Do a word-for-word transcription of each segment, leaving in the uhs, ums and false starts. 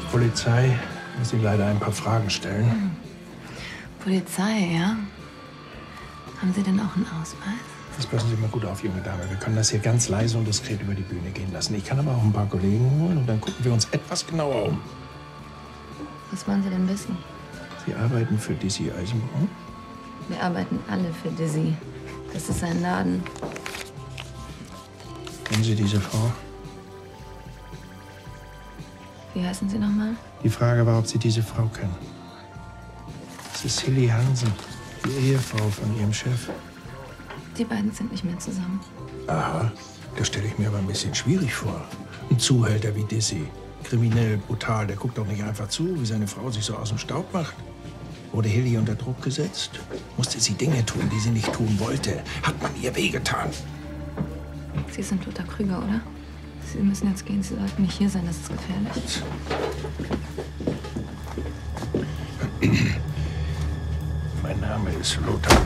Polizei. Ich muss Ihnen leider ein paar Fragen stellen. Hm. Polizei, ja? Haben Sie denn auch einen Ausweis? Jetzt passen Sie mal gut auf, junge Dame. Wir können das hier ganz leise und diskret über die Bühne gehen lassen. Ich kann aber auch ein paar Kollegen holen und dann gucken wir uns etwas genauer um. Was wollen Sie denn wissen? Sie arbeiten für Dizzy Eisenborn? Wir arbeiten alle für Dizzy. Das ist ein Laden. Kennen Sie diese Frau? Wie heißen Sie nochmal? Die Frage war, ob Sie diese Frau kennen. Das ist Hilly Hansen, die Ehefrau von Ihrem Chef. Die beiden sind nicht mehr zusammen. Aha, das stelle ich mir aber ein bisschen schwierig vor. Ein Zuhälter wie Dizzy, kriminell, brutal, der guckt doch nicht einfach zu, wie seine Frau sich so aus dem Staub macht. Wurde Hilly unter Druck gesetzt? Musste sie Dinge tun, die sie nicht tun wollte? Hat man ihr wehgetan? Sie sind Lothar Krüger, oder? Sie müssen jetzt gehen. Sie sollten nicht hier sein. Das ist gefährlich. Mein Name ist Lothar.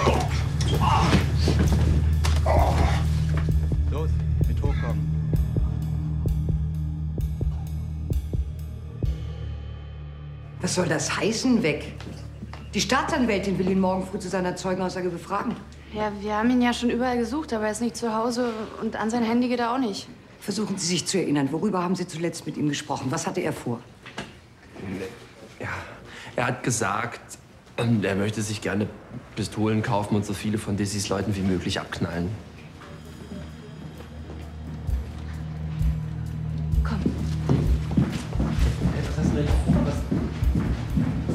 Los, mit hochkommen. Was soll das heißen, weg? Die Staatsanwältin will ihn morgen früh zu seiner Zeugenaussage befragen. Ja, wir haben ihn ja schon überall gesucht, aber er ist nicht zu Hause und an sein Handy geht er auch nicht. Versuchen Sie sich zu erinnern, worüber haben Sie zuletzt mit ihm gesprochen? Was hatte er vor? Ja, er hat gesagt, er möchte sich gerne Pistolen kaufen und so viele von Dizzys Leuten wie möglich abknallen.